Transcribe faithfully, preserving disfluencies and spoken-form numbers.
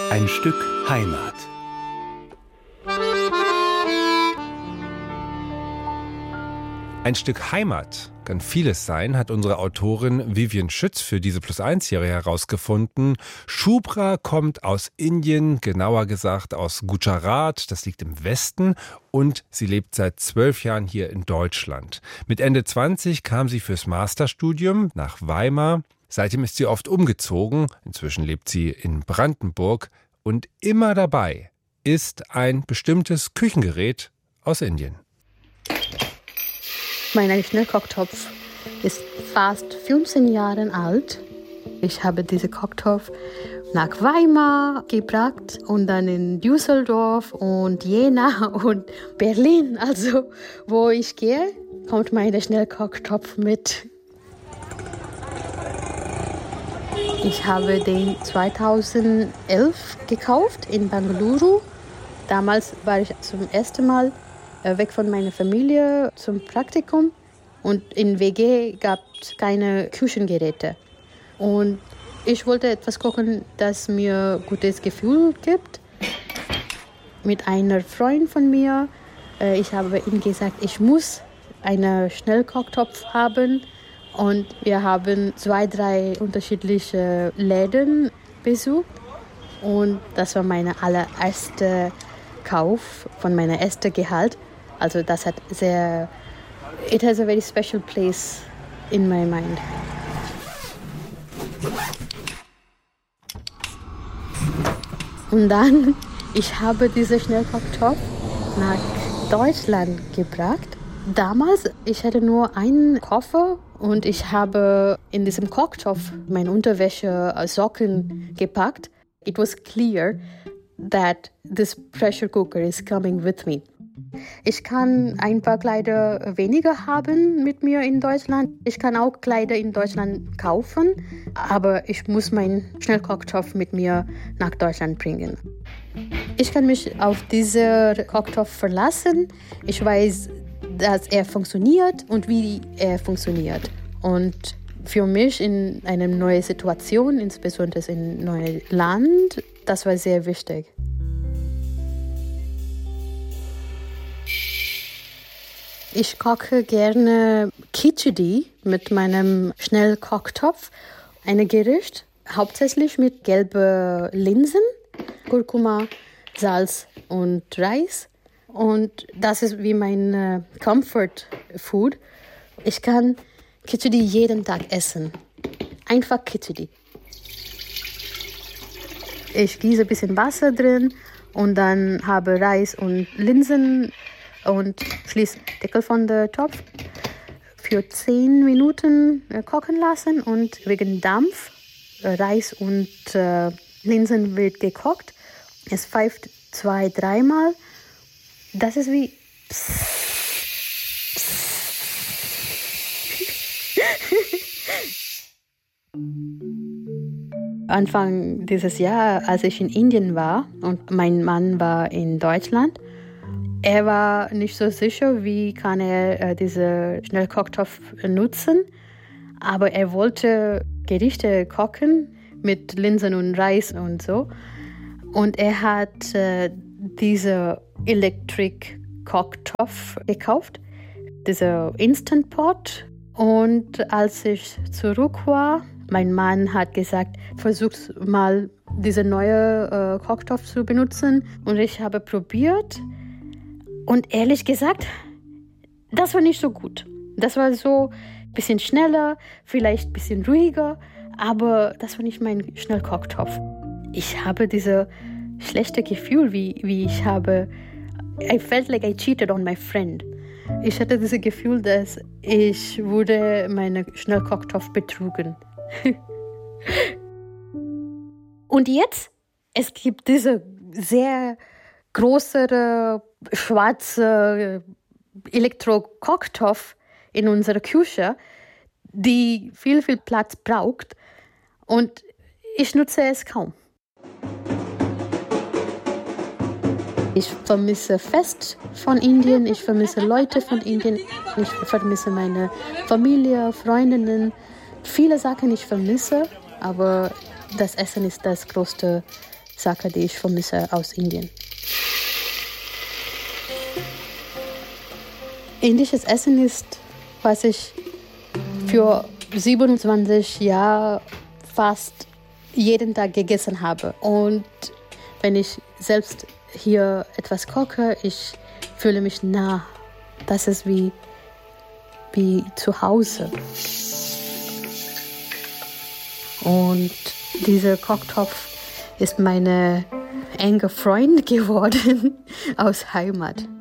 Ein Stück Heimat. Ein Stück Heimat kann vieles sein, hat unsere Autorin Vivian Schütz für diese Plus eins Serie herausgefunden. Shubhra kommt aus Indien, genauer gesagt aus Gujarat, das liegt im Westen, und sie lebt seit zwölf Jahren hier in Deutschland. Mit Ende zwanzig kam sie fürs Masterstudium nach Weimar. Seitdem ist sie oft umgezogen, inzwischen lebt sie in Brandenburg, und immer dabei ist ein bestimmtes Küchengerät aus Indien. Mein Schnellkochtopf ist fast fünfzehn Jahre alt. Ich habe diesen Kochtopf nach Weimar gebracht und dann in Düsseldorf und Jena und Berlin. Also, wo ich gehe, kommt mein Schnellkochtopf mit. Ich habe den zweitausendelf gekauft in Bangalore. Damals war ich zum ersten Mal weg von meiner Familie zum Praktikum, und in W G gab es keine Küchengeräte. Und ich wollte etwas kochen, das mir ein gutes Gefühl gibt. Mit einer Freundin von mir, äh, ich habe ihm gesagt, ich muss einen Schnellkochtopf haben. Und wir haben zwei, drei unterschiedliche Läden besucht. Und das war mein allererster Kauf von meinem ersten Gehalt. Also das hat sehr, it has a very special place in my mind. Und dann, ich habe diesen Schnellkochtopf nach Deutschland gebracht. Damals, ich hatte nur einen Koffer und ich habe in diesem Kochtopf meine Unterwäsche, Socken gepackt. It was clear that this pressure cooker is coming with me. Ich kann ein paar Kleider weniger haben mit mir in Deutschland. Ich kann auch Kleider in Deutschland kaufen, aber ich muss meinen Schnellkochtopf mit mir nach Deutschland bringen. Ich kann mich auf diesen Kochtopf verlassen. Ich weiß, dass er funktioniert und wie er funktioniert. Und für mich in einer neuen Situation, insbesondere in einem neuen Land, das war sehr wichtig. Ich koche gerne Khichdi mit meinem Schnellkochtopf. Ein Gericht, hauptsächlich mit gelben Linsen, Kurkuma, Salz und Reis. Und das ist wie mein Comfort Food. Ich kann Khichdi jeden Tag essen. Einfach Khichdi. Ich gieße ein bisschen Wasser drin und dann habe Reis und Linsen und schließe Deckel von der Topf für zehn Minuten kochen lassen, und wegen Dampf, Reis und äh, Linsen wird gekocht. Es pfeift zwei, dreimal. Das ist wie Anfang dieses Jahr, als ich in Indien war und mein Mann war in Deutschland, er war nicht so sicher, wie kann er äh, diesen Schnellkochtopf nutzen, aber er wollte Gerichte kochen mit Linsen und Reis und so. Und er hat äh, diesen Electric-Kochtopf gekauft, diesen Instant Pot. Und als ich zurück war, mein Mann hat gesagt, versuch mal diesen neuen äh, Kochtopf zu benutzen. Und ich habe probiert. Und ehrlich gesagt, das war nicht so gut. Das war so ein bisschen schneller, vielleicht ein bisschen ruhiger, aber das war nicht mein Schnellkochtopf. Ich habe dieses schlechte Gefühl, wie, wie ich habe, I felt like I cheated on my friend. Ich hatte dieses Gefühl, dass ich wurde meinen Schnellkochtopf betrogen. Und jetzt, es gibt diese sehr große schwarze Elektro-Kochtopf in unserer Küche, die viel, viel Platz braucht, und ich nutze es kaum. Ich vermisse Fest von Indien, ich vermisse Leute von Indien, ich vermisse meine Familie, Freundinnen. Viele Sachen ich vermisse, aber das Essen ist das größte Sache, die ich vermisse aus Indien. Indisches Essen ist, was ich für siebenundzwanzig Jahre fast jeden Tag gegessen habe. Und wenn ich selbst hier etwas koche, ich fühle mich nah. Das ist wie, wie zu Hause. Und dieser Kochtopf ist meine enge Freund geworden aus Heimat.